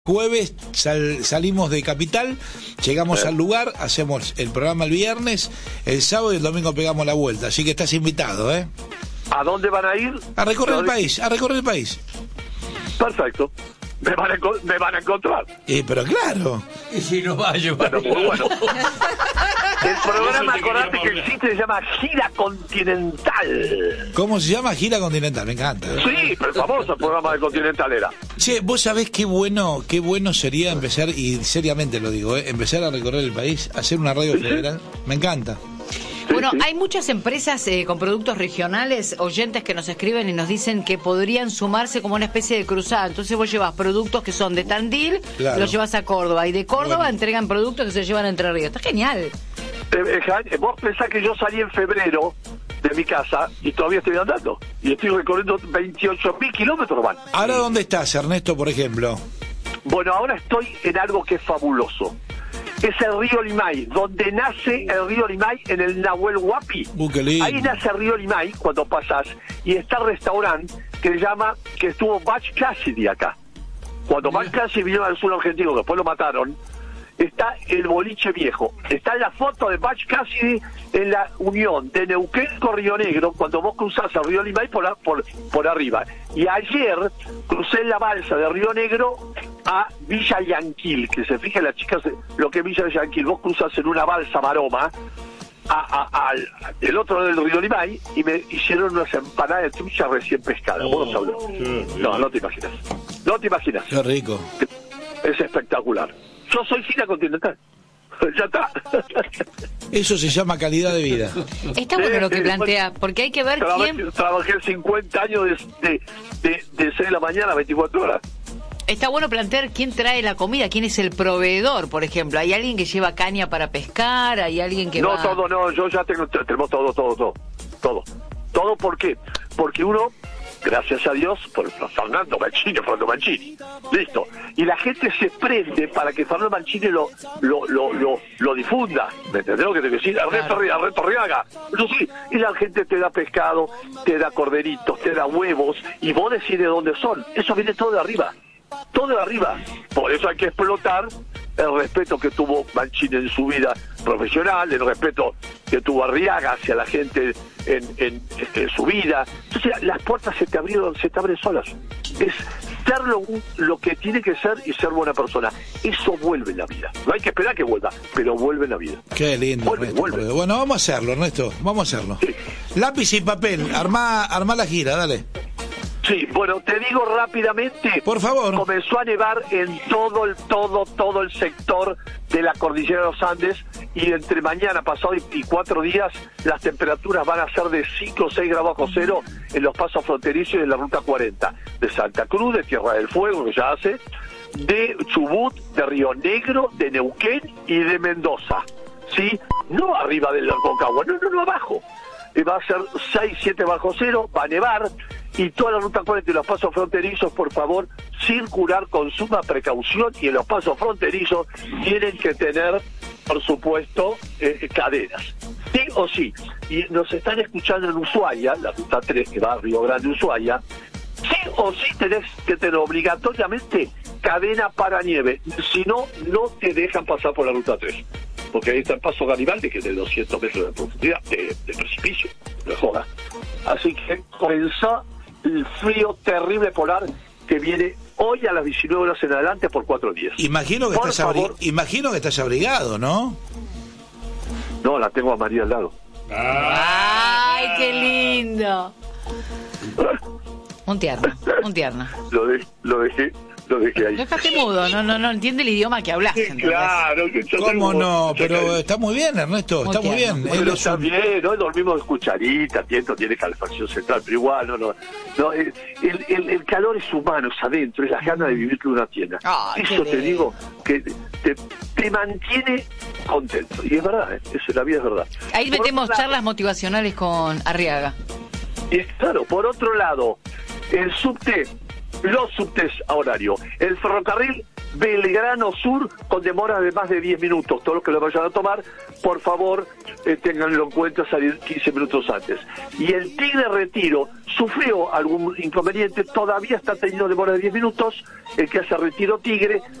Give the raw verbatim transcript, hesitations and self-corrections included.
Jueves sal, salimos de Capital, llegamos eh. al lugar, hacemos el programa el viernes, el sábado y el domingo pegamos la vuelta, así que estás invitado, ¿eh? ¿A dónde van a ir? A recorrer el país, a recorrer el país. Perfecto. Me van a, me van a encontrar. Eh, pero claro. Y si no va a llevar. Bueno, muy bueno. El programa, acordate que existe, se llama Gira Continental. ¿Cómo se llama? Gira Continental, me encanta. Sí, pero el famoso programa de Continental era. Che, vos sabés qué bueno, qué bueno sería empezar, y seriamente lo digo, ¿eh? empezar a recorrer el país, hacer una radio federal. Me encanta. Bueno, hay muchas empresas eh, con productos regionales, oyentes que nos escriben y nos dicen que podrían sumarse como una especie de cruzada. Entonces vos llevas productos que son de Tandil, claro. los llevas a Córdoba, y de Córdoba bueno. entregan productos que se llevan a Entre Ríos. Está genial. Eh, eh, vos pensás que yo salí en febrero de mi casa y todavía estoy andando. Y estoy recorriendo veintiocho mil kilómetros, man. ¿Ahora dónde estás, Ernesto, por ejemplo? Bueno, ahora estoy en algo que es fabuloso. Es el río Limay, donde nace el río Limay en el Nahuel Huapi. Uh, qué lindo. Ahí nace el río Limay cuando pasas, y está el restaurante que se llama, que estuvo Butch Cassidy acá. Cuando Butch Cassidy vino al sur argentino, que después lo mataron, está el boliche viejo. Está la foto de Butch Cassidy en la unión de Neuquén con Río Negro, cuando vos cruzás el río Limay por, por, por arriba. Y ayer crucé la balsa de Río Negro a Villa Yanquil, que se fijen las chicas lo que es Villa Yanquil. Vos cruzás en una balsa maroma a, a, al el otro lado del río Limay y me hicieron unas empanadas de trucha recién pescadas. Vos no sabés. No, no te imaginas. No te imaginas. Qué rico. Es espectacular. Yo soy Gira Continental. Ya está. Eso se llama calidad de vida. Está bueno lo que plantea, porque hay que ver trabajé, quién... Trabajé cincuenta años de, de, de, de seis de la mañana a veinticuatro horas. Está bueno plantear quién trae la comida, quién es el proveedor, por ejemplo. ¿Hay alguien que lleva caña para pescar? ¿Hay alguien que No, va...? todo, no, yo ya tengo, tenemos todo, todo, todo. Todo. ¿Todo por qué? Porque uno... Gracias a Dios por Fernando Mancini, Fernando Mancini. Listo. Y la gente se prende para que Fernando Mancini lo lo lo lo, lo difunda. ¿Me entendés lo que te quiero decir? Arreto claro. Riaga. Eso sí. Y la gente te da pescado, te da corderitos, te da huevos, y vos decís de dónde son. Eso viene todo de arriba. Todo de arriba. Por eso hay que explotar el respeto que tuvo Mancini en su vida profesional, el respeto que tuvo Arriaga hacia la gente en, en, en su vida. Entonces las puertas se te abrieron, se te abren solas. Es ser lo, lo que tiene que ser y ser buena persona. Eso vuelve en la vida. No hay que esperar que vuelva, pero vuelve en la vida. Qué lindo, vuelve, Ernesto. Vuelve. Bueno, vamos a hacerlo, Ernesto. Vamos a hacerlo. Sí. Lápiz y papel. Armá, armá la gira, dale. Sí, bueno, te digo rápidamente. Por favor. Comenzó a nevar en todo el, todo, todo el sector de la cordillera de los Andes, y entre mañana, pasado y, y cuatro días, las temperaturas van a ser de cinco o seis grados bajo cero en los pasos fronterizos de la Ruta cuarenta, de Santa Cruz, de Tierra del Fuego, que ya hace, de Chubut, de Río Negro, de Neuquén y de Mendoza. ¿Sí? No arriba del Aconcagua, no, no, no, abajo. Y va a ser seis, siete bajo cero, va a nevar, y toda la Ruta cuarenta y los pasos fronterizos, por favor, circular con suma precaución, y en los pasos fronterizos tienen que tener, por supuesto, eh, cadenas. Sí o sí. Y nos están escuchando en Ushuaia, la Ruta tres, que va a Río Grande, Ushuaia. Sí o sí tenés que tener obligatoriamente cadena para nieve. Si no, no te dejan pasar por la Ruta tres. Porque ahí está el Paso Garibaldi, que es de doscientos metros de profundidad, de, de precipicio, no joda. Así que comenzó el frío terrible polar que viene hoy a las diecinueve horas en adelante por cuatro días. Imagino que, estás, abri imagino que estás abrigado, ¿no? No, la tengo a María al lado. ¡Ay, qué lindo! Un tierno, un tierno. Lo, de, lo dejé... Lo dejé ahí. Déjate mudo, no, no, no entiende el idioma que hablas. Sí, claro. Que yo ¿Cómo tengo, no? Pero que... está muy bien, Ernesto, muy está muy bien. Bueno, Él está un... bien, hoy dormimos de cucharita, tiento, tiene calefacción central, pero igual, no, no. no el, el, el calor es humano, es adentro, es la gana de vivir con una tienda. Oh, Eso te digo, que te, te mantiene contento. Y es verdad, ¿eh? Eso, la vida es verdad. Ahí por metemos lado, charlas motivacionales con Arriaga. Y claro, por otro lado, el subte, los subtes a horario, el ferrocarril Belgrano Sur con demoras de más de diez minutos. Todos los que lo vayan a tomar, por favor, eh, ténganlo en cuenta, salir quince minutos antes. Y el Tigre Retiro sufrió algún inconveniente, todavía está teniendo demora de diez minutos, el que hace Retiro Tigre,